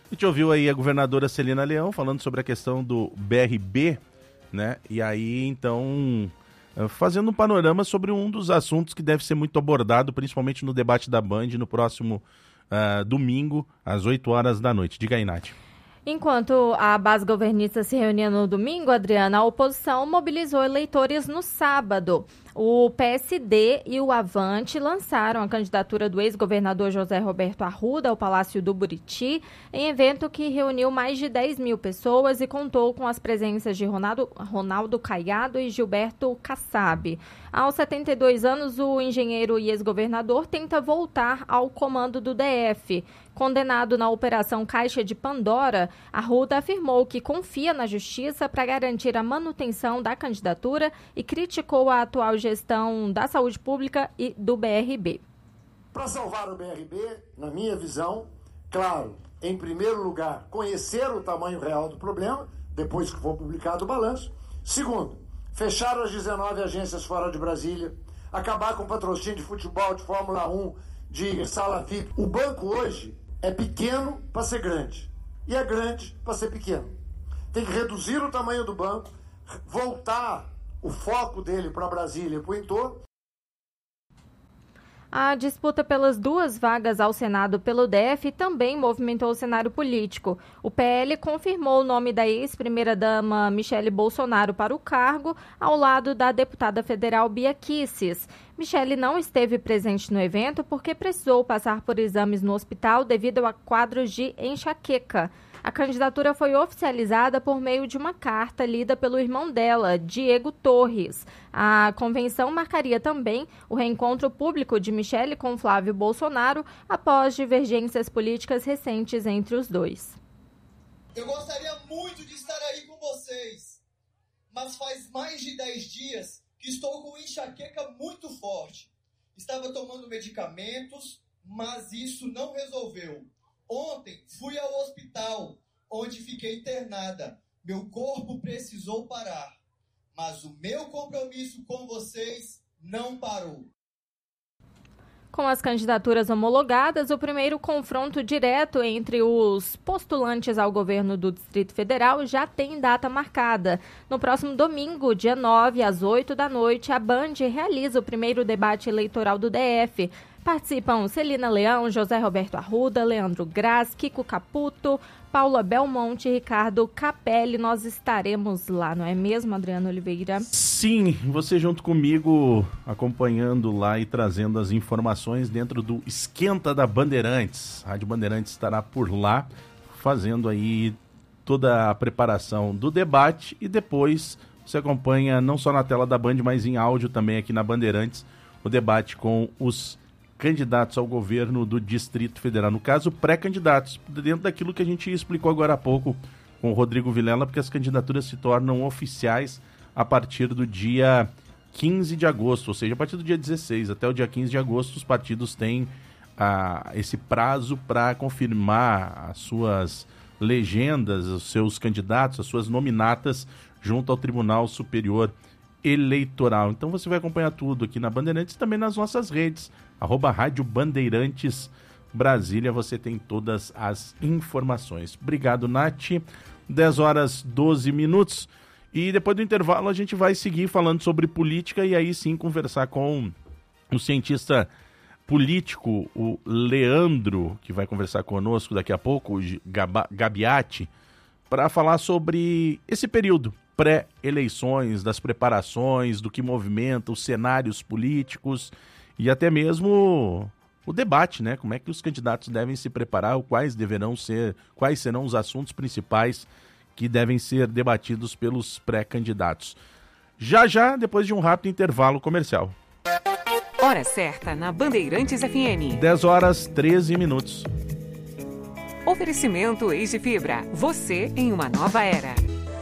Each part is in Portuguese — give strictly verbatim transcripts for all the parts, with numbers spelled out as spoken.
A gente ouviu aí a governadora Celina Leão falando sobre a questão do B R B, né? E aí, então, fazendo um panorama sobre um dos assuntos que deve ser muito abordado, principalmente no debate da Band, no próximo uh, domingo, às oito horas da noite. Diga aí, Nath. Enquanto a base governista se reunia no domingo, Adriana, a oposição mobilizou eleitores no sábado. O P S D e o Avante lançaram a candidatura do ex-governador José Roberto Arruda ao Palácio do Buriti, em evento que reuniu mais de dez mil pessoas e contou com as presenças de Ronaldo, Ronaldo Caiado e Gilberto Kassab. Aos setenta e dois anos, o engenheiro e ex-governador tenta voltar ao comando do D F. Condenado na Operação Caixa de Pandora, Arruda afirmou que confia na justiça para garantir a manutenção da candidatura e criticou a atual gestão da saúde pública e do B R B. Para salvar o B R B, na minha visão, claro, em primeiro lugar, conhecer o tamanho real do problema, depois que for publicado o balanço. Segundo, fechar as dezenove agências fora de Brasília, acabar com o patrocínio de futebol, de Fórmula um, de sala V I P. O banco hoje é pequeno para ser grande e é grande para ser pequeno. Tem que reduzir o tamanho do banco, voltar o foco dele para Brasília e para o entorno. A disputa pelas duas vagas ao Senado pelo D F também movimentou o cenário político. O P L confirmou o nome da ex-primeira-dama Michele Bolsonaro para o cargo, ao lado da deputada federal Bia Kicis. Michele não esteve presente no evento porque precisou passar por exames no hospital devido a quadros de enxaqueca. A candidatura foi oficializada por meio de uma carta lida pelo irmão dela, Diego Torres. A convenção marcaria também o reencontro público de Michele com Flávio Bolsonaro após divergências políticas recentes entre os dois. Eu gostaria muito de estar aí com vocês, mas faz mais de dez dias que estou com enxaqueca muito forte. Estava tomando medicamentos, mas isso não resolveu. Ontem fui ao hospital, onde fiquei internada. Meu corpo precisou parar, mas o meu compromisso com vocês não parou. Com as candidaturas homologadas, o primeiro confronto direto entre os postulantes ao governo do Distrito Federal já tem data marcada. No próximo domingo, dia nove, às oito da noite, a Band realiza o primeiro debate eleitoral do D F. Participam Celina Leão, José Roberto Arruda, Leandro Graz, Kiko Caputo, Paula Belmonte e Ricardo Capelli. Nós estaremos lá, não é mesmo, Adriano Oliveira? Sim, você junto comigo acompanhando lá e trazendo as informações dentro do Esquenta da Bandeirantes. A Rádio Bandeirantes estará por lá fazendo aí toda a preparação do debate e depois você acompanha não só na tela da Band, mas em áudio também aqui na Bandeirantes o debate com os candidatos ao governo do Distrito Federal, no caso pré-candidatos, dentro daquilo que a gente explicou agora há pouco com o Rodrigo Vilela, porque as candidaturas se tornam oficiais a partir do dia quinze de agosto, ou seja, a partir do dia dezesseis até o dia quinze de agosto, os partidos têm ah, esse prazo para confirmar as suas legendas, os seus candidatos, as suas nominatas junto ao Tribunal Superior Eleitoral. Então você vai acompanhar tudo aqui na Bandeirantes e também nas nossas redes, arroba Rádio Bandeirantes Brasília, você tem todas as informações. Obrigado, Nath. dez horas, doze minutos. E depois do intervalo a gente vai seguir falando sobre política e aí sim conversar com o cientista político, o Leandro, que vai conversar conosco daqui a pouco, o Gabiati, para falar sobre esse período pré-eleições, das preparações, do que movimenta os cenários políticos e até mesmo o debate, né? Como é que os candidatos devem se preparar, quais deverão ser, quais serão os assuntos principais que devem ser debatidos pelos pré-candidatos. Já já, depois de um rápido intervalo comercial. Hora certa na Bandeirantes F M. dez horas, treze minutos. Oferecimento Eis de Fibra. Você em uma nova era.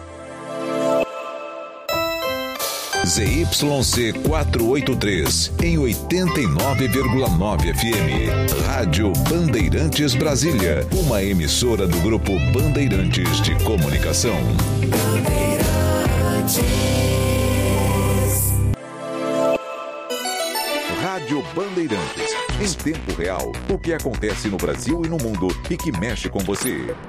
Z Y C quatrocentos e oitenta e três, em oitenta e nove vírgula nove F M. Rádio Bandeirantes Brasília, uma emissora do Grupo Bandeirantes de Comunicação. Bandeirantes. Rádio Bandeirantes. Em tempo real, o que acontece no Brasil e no mundo e que mexe com você.